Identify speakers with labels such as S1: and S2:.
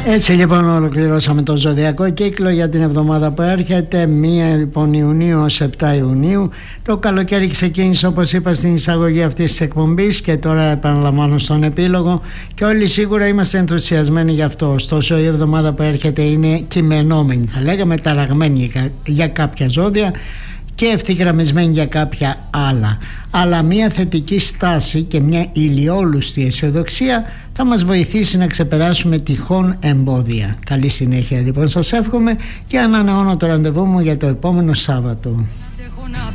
S1: Έτσι λοιπόν ολοκληρώσαμε το ζωδιακό κύκλο για την εβδομάδα που έρχεται, 1 λοιπόν Ιουνίου ως 7 Ιουνίου. Το καλοκαίρι ξεκίνησε, όπως είπα, στην εισαγωγή αυτής της εκπομπής και τώρα επαναλαμβάνω στον επίλογο και όλοι σίγουρα είμαστε ενθουσιασμένοι γι' αυτό. Ωστόσο η εβδομάδα που έρχεται είναι κειμενόμενη, θα λέγαμε ταραγμένη για κάποια ζώδια και ευθυγραμμισμένη για κάποια άλλα. Αλλά μια θετική στάση και μια ηλιόλουστη αισιοδοξία θα μας βοηθήσει να ξεπεράσουμε τυχόν εμπόδια. Καλή συνέχεια λοιπόν σας εύχομαι και ανανεώνω το ραντεβού μου για το επόμενο Σάββατο.